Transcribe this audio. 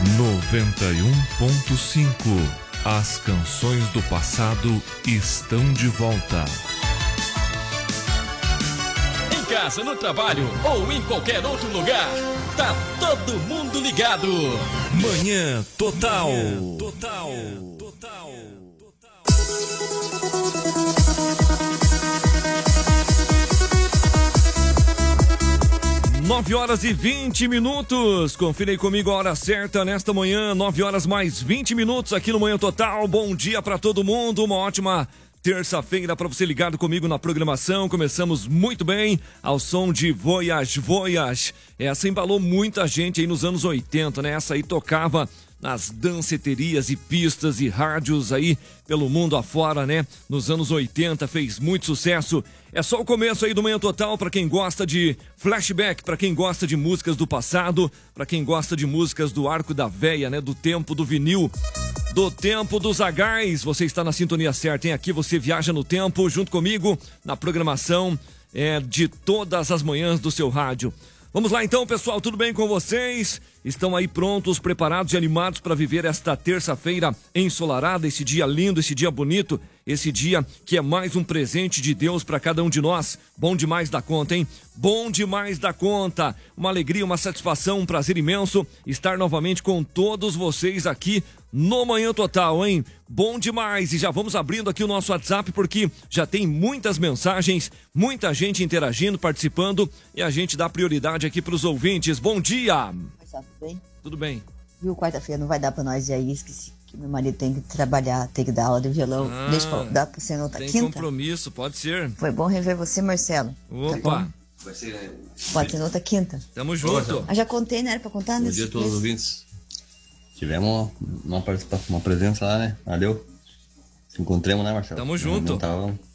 91.5. As canções do passado estão de volta. Em casa, no trabalho ou em qualquer outro lugar, tá todo mundo ligado. Manhã Total. 9h20. Confira aí comigo a hora certa nesta manhã, 9h mais 20 minutos aqui no Manhã Total. Bom dia pra todo mundo, uma ótima terça-feira para você ligado comigo na programação. Começamos muito bem ao som de Voyage. Essa embalou muita gente aí nos anos 80, né? Essa aí tocava nas danceterias e pistas e rádios aí pelo mundo afora, né? Nos anos 80 fez muito sucesso. É só o começo aí do Manhã Total para quem gosta de flashback, para quem gosta de músicas do passado, para quem gosta de músicas do Arco da Véia, né? Do tempo do vinil, do tempo dos agais. Você está na sintonia certa, hein? Aqui você viaja no tempo junto comigo na programação de todas as manhãs do seu rádio. Vamos lá então, pessoal, tudo bem com vocês? Estão aí prontos, preparados e animados para viver esta terça-feira ensolarada, esse dia lindo, esse dia bonito, esse dia que é mais um presente de Deus para cada um de nós. Bom demais da conta, hein? Bom demais da conta. Uma alegria, uma satisfação, um prazer imenso estar novamente com todos vocês aqui no Manhã Total, hein? Bom demais! E já vamos abrindo aqui o nosso WhatsApp porque já tem muitas mensagens, muita gente interagindo, participando e a gente dá prioridade aqui para os ouvintes. Bom dia! Tudo bem? Tudo bem. Viu, quarta-feira não vai dar pra nós ir aí, esqueci que meu marido tem que trabalhar, tem que dar aula de violão. Deixa eu dar pra você anotar. Tem Quinta? compromisso, pode ser. Foi bom rever você, Marcelo. Opa! Tá, pode ser outra quinta. Tamo junto. Já contei, né? Era pra contar, né? Bom dia a todos os ouvintes. Tivemos uma presença lá, né? Valeu. Se encontramos, né, Marcelo? Tamo junto.